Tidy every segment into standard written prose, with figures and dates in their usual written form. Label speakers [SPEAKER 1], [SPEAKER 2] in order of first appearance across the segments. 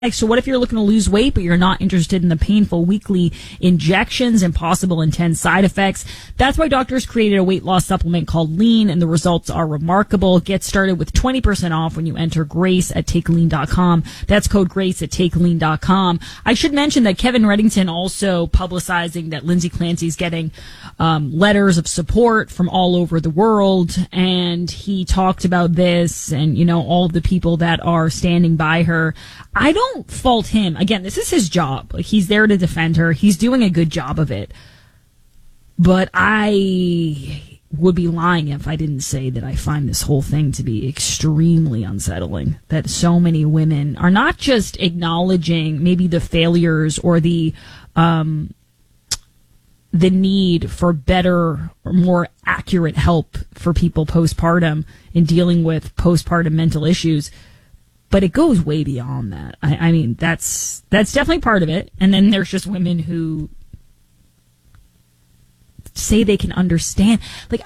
[SPEAKER 1] So what if you're looking to lose weight, but you're not interested in the painful weekly injections and possible intense side effects? That's why doctors created a weight loss supplement called Lean, and the results are remarkable. Get started with 20% off when you enter Grace at TakeLean.com. That's code Grace at TakeLean.com. I should mention that Kevin Reddington also publicizing that Lindsay Clancy's getting letters of support from all over the world, and he talked about this and, you know, all the people that are standing by her. I don't fault him. Again, this is his job. Like, he's there to defend her. He's doing a good job of it. But I would be lying if I didn't say that I find this whole thing to be extremely unsettling. That so many women are not just acknowledging maybe the failures or the need for better or more accurate help for people postpartum in dealing with postpartum mental issues. But it goes way beyond that. I mean, that's definitely part of it. And then there's just women who say they can understand. Like,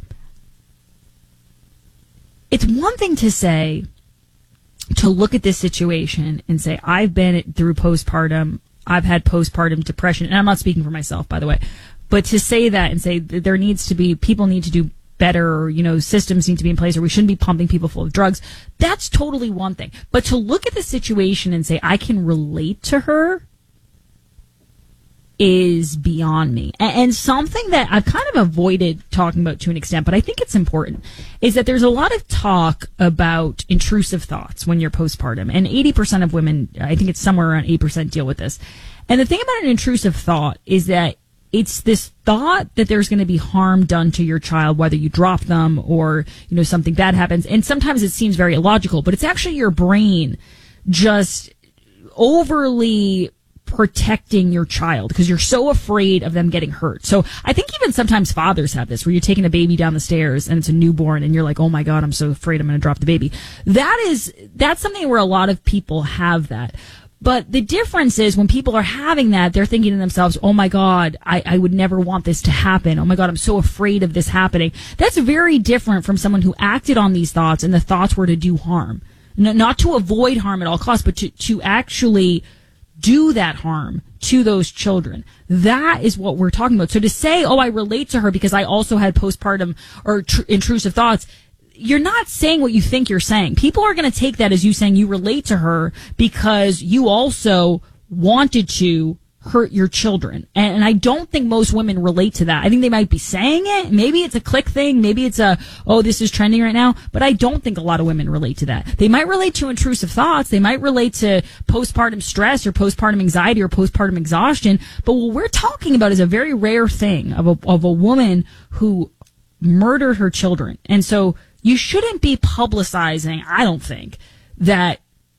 [SPEAKER 1] it's one thing to say, to look at this situation and say, I've been through postpartum, I've had postpartum depression, and I'm not speaking for myself, by the way, but to say that and say that there needs to be, people need to do better, you know, systems need to be in place, or we shouldn't be pumping people full of drugs. That's totally one thing. But to look at the situation and say, I can relate to her is beyond me. And something that I've kind of avoided talking about to an extent, but I think it's important, is that there's a lot of talk about intrusive thoughts when you're postpartum. And 80% of women, I think it's somewhere around 8%, deal with this. And the thing about an intrusive thought is that it's this thought that there's going to be harm done to your child, whether you drop them or, you know, something bad happens. And sometimes it seems very illogical, but it's actually your brain just overly protecting your child because you're so afraid of them getting hurt. So I think even sometimes fathers have this, where you're taking a baby down the stairs and it's a newborn and you're like, oh my God, I'm so afraid I'm going to drop the baby. That's something where a lot of people have that. But the difference is when people are having that, they're thinking to themselves, oh my God, I would never want this to happen. Oh my God, I'm so afraid of this happening. That's very different from someone who acted on these thoughts and the thoughts were to do harm. Not to avoid harm at all costs, but to actually do that harm to those children. That is what we're talking about. So to say, oh, I relate to her because I also had postpartum or intrusive thoughts, you're not saying what you think you're saying. People are going to take that as you saying you relate to her because you also wanted to hurt your children. And I don't think most women relate to that. I think they might be saying it. Maybe it's a click thing. Maybe it's oh, this is trending right now. But I don't think a lot of women relate to that. They might relate to intrusive thoughts. They might relate to postpartum stress or postpartum anxiety or postpartum exhaustion. But what we're talking about is a very rare thing of a woman who murdered her children. And so you shouldn't be publicizing, I don't think, that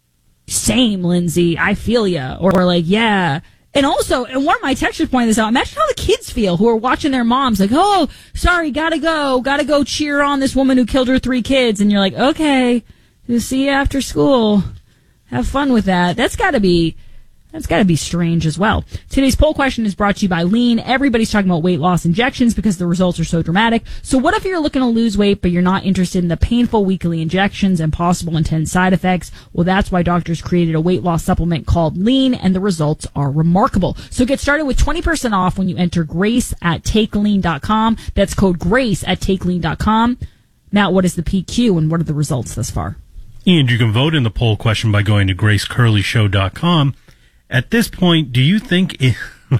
[SPEAKER 1] same, Lindsay, I feel ya, or like, yeah. And also, and one of my texters pointed this out, imagine how the kids feel who are watching their moms like, oh, sorry, gotta go cheer on this woman who killed her 3 kids. And you're like, okay, see you after school. Have fun with that. That's gotta be strange as well. Today's poll question is brought to you by Lean. Everybody's talking about weight loss injections because the results are so dramatic. So what if you're looking to lose weight, but you're not interested in the painful weekly injections and possible intense side effects? Well, that's why doctors created a weight loss supplement called Lean, and the results are remarkable. So get started with 20% off when you enter Grace at TakeLean.com. That's code Grace at TakeLean.com. Matt, what is the PQ and what are the results thus far?
[SPEAKER 2] And you can vote in the poll question by going to GraceCurleyShow.com. At this point, do you think is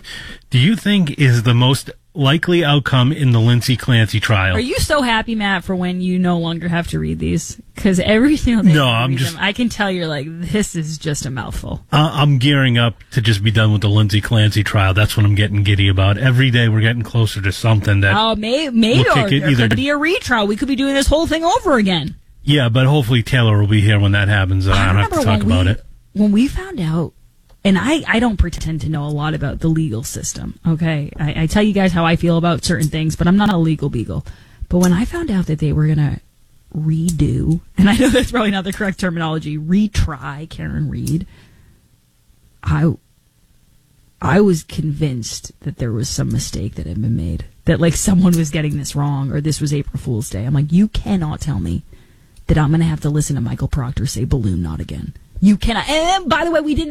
[SPEAKER 2] the most likely outcome in the Lindsay Clancy trial?
[SPEAKER 1] Are you so happy, Matt, for when you no longer have to read these? Because every single day I can tell you're like, this is just a mouthful.
[SPEAKER 2] I'm gearing up to just be done with the Lindsay Clancy trial. That's what I'm getting giddy about. Every day we're getting closer to something that
[SPEAKER 1] maybe there could be a retrial. We could be doing this whole thing over again.
[SPEAKER 2] Yeah, but hopefully Taylor will be here when that happens. I don't have to talk about it.
[SPEAKER 1] When we found out. And I don't pretend to know a lot about the legal system, okay? I tell you guys how I feel about certain things, but I'm not a legal beagle. But when I found out that they were going to redo, and I know that's probably not the correct terminology, retry Karen Read, I was convinced that there was some mistake that had been made. That, like, someone was getting this wrong, or this was April Fool's Day. I'm like, you cannot tell me that I'm going to have to listen to Michael Proctor say balloon knot again. You cannot. And by the way, we didn't